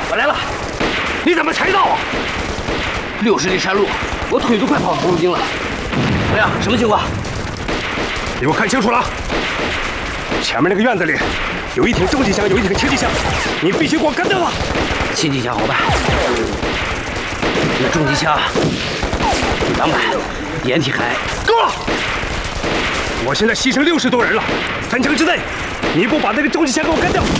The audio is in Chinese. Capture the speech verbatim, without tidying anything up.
我来了，你怎么才到啊？六十里山路，我腿都快跑红筋了。怎么样？什么情况？ 你给我看清楚了，前面那个院子里有一挺重机枪，有一挺轻机枪，你必须给我跟着了。 轻机枪好办，那重机枪两百，掩体还够了！我现在牺牲六十多人了，三枪之内，你不把那个重机枪给我干掉，